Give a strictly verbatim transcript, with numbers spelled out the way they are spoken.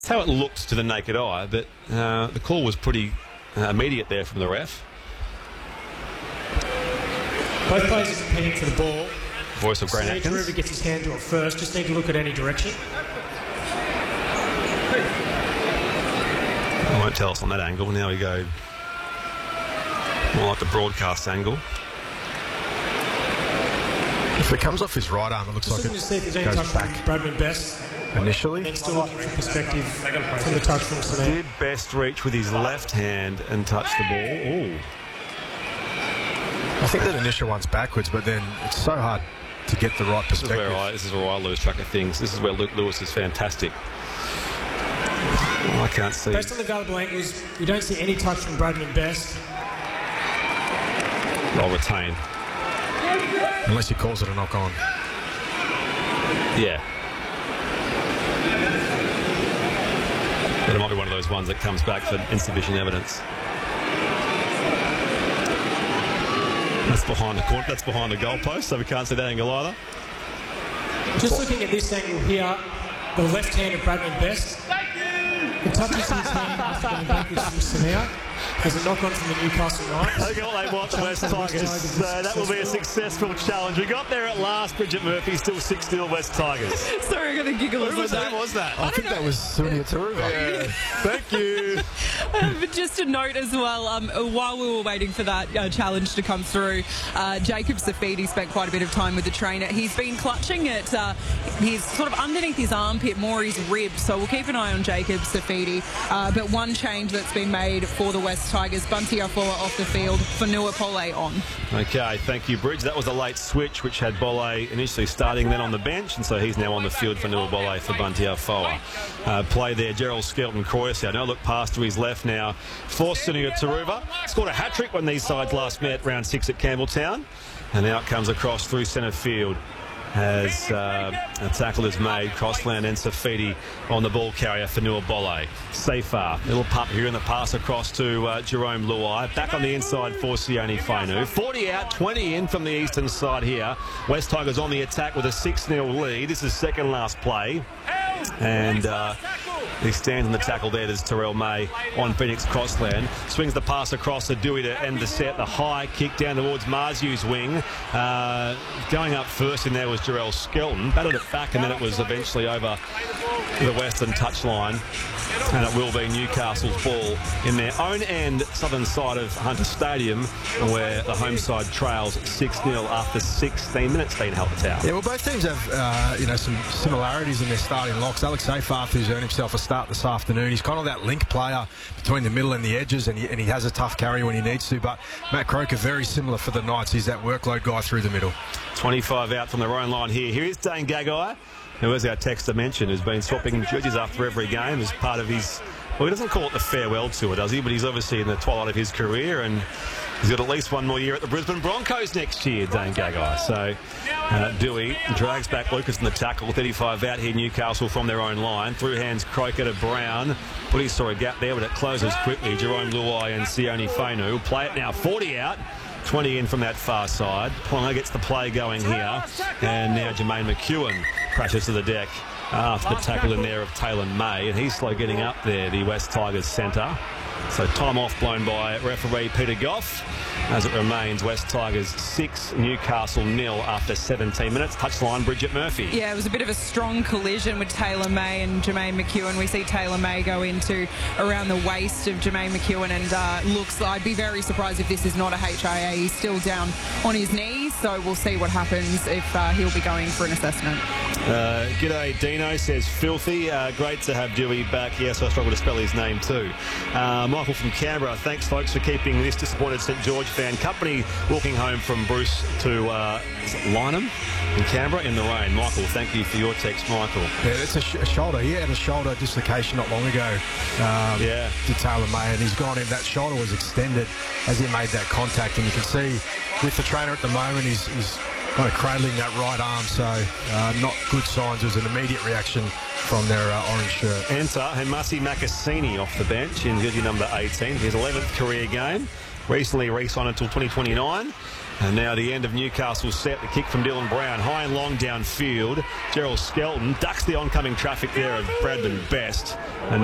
That's how it looked to the naked eye, but uh, the call was pretty uh, immediate there from the ref. Both players are competing for the ball. Voice of Grant so Atkins. Whoever gets his hand to it first, just need to look at any direction. It won't tell us on that angle. Now we go more like the broadcast angle. If it comes off his right arm, it looks Just like looking to see if it there's any goes touch back from Bradman Best. initially. And still looking for perspective from the touch from Samir. Did Best reach with his left hand and touch the ball? Ooh. I think that initial one's backwards, but then it's so hard to get the right This is perspective. where I, this is where I lose track of things. This is where Luke Lewis is fantastic. I can't see. Based on the available angles, you don't see any touch from Bradman Best. I'll retain. Unless he calls it a knock on. Yeah. But it might be one of those ones that comes back for insufficient evidence. That's behind the court. That's behind the goalpost, so we can't see that angle either. Just looking at this angle here, the left hand of Bradman Best. The touches his hand after going backwards from Samir. There's a knock on from the Newcastle Knights. Look at what they want, the West Tigers. So that will be a successful challenge. We got there at last. Bridget Murphy, still six nil West Tigers. Sorry, I'm going to giggle. Who was that? Who was that? I, I think know. that was Sunia Taruva. Yeah. Thank you. Uh, but just a note as well, um, while we were waiting for that uh, challenge to come through, uh, Jacob Safidi spent quite a bit of time with the trainer. He's been clutching at uh, his sort of underneath his armpit, more his ribs. So we'll keep an eye on Jacob Safidi. Uh, but one change that's been made for the West Tigers, Bunty Afoa off the field, Fanua Pole on. Okay, thank you, Bridge. That was a late switch, which had Bolle initially starting, then on the bench, and so he's now on the field for Fanua Bolle for Bunty Afoa. Uh, play there, Gerald Skelton Croycia. Now look past to his left now for Sunia Taruva. Scored a hat-trick when these sides last met, round six at Campbelltown. And now it comes across through centre field as uh, a tackle is made. Crossland and Safidi on the ball carrier for Fanua Bolle. Safar, little pump here in the pass across to uh, Jerome Luai. Back on the inside for Sione Fainu. forty out, twenty in from the eastern side here. West Tigers on the attack with a six nil lead. This is second last play. And uh, he stands in the tackle there. There's Terrell May on Phoenix Crossland. Swings the pass across to Dewey to end the set. The high kick down towards Marziu's wing. Uh, going up first in there was Jarrell Skelton. Batted it back and then it was eventually over the western touchline. And it will be Newcastle's ball in their own end, southern side of Hunter Stadium, where the home side trails six nil after sixteen minutes being held at Tower. Yeah, well, both teams have uh, you know, some similarities in their starting locks. Alex Seyfarth, who's earned himself a start this afternoon, he's kind of that link player between the middle and the edges, and he, and he has a tough carry when he needs to. But Matt Croker, very similar for the Knights. He's that workload guy through the middle. twenty-five out from their own line here. Here is Dane Gagai, who, as our texter mentioned, has been swapping jerseys after every game as part of his, well, he doesn't call it the farewell tour, does he? But he's obviously in the twilight of his career, and he's got at least one more year at the Brisbane Broncos next year, Dane Gagai. So uh, Dewey drags back Lucas in the tackle. thirty-five out here, Newcastle from their own line. Through hands Croker to Brown. But he saw a gap there, but it closes quickly. Jerome Luai and Sione Fainu play it now. forty out. twenty in from that far side. Ponga gets the play going here. And now Jermaine McEwen crashes to the deck after the tackle in there of Taylor May. And he's slow getting up there, the West Tigers centre. So time off blown by referee Peter Goff, as it remains West Tigers six, Newcastle nil after seventeen minutes. Touchline, Bridget Murphy. Yeah, it was a bit of a strong collision with Taylor May and Jermaine McEwen. We see Taylor May go into around the waist of Jermaine McEwen, and uh, looks, I'd be very surprised if this is not a H I A. He's still down on his knees, so we'll see what happens if uh, he'll be going for an assessment. Uh, G'day Dino, says Filthy. Uh, great to have Dewey back. Yes, I struggle to spell his name too. Uh, Michael from Canberra, thanks folks for keeping this disappointed St George fan company walking home from Bruce to uh, Lynham in Canberra in the rain. Michael, thank you for your text, Michael. Yeah, that's a, sh a shoulder. He had a shoulder dislocation not long ago um, yeah. to Taylor May, and he's gone in. That shoulder was extended as he made that contact, and you can see with the trainer at the moment, he's, he's kind of cradling that right arm, so uh, not good signs. There's an immediate reaction from their uh, orange shirt. Enter Hemasi Makasini off the bench in jersey number eighteen, his eleventh career game. Recently, Reece on until twenty twenty-nine. And now the end of Newcastle's set. The kick from Dylan Brown. High and long downfield. Gerald Skelton ducks the oncoming traffic there of Bradman Best. And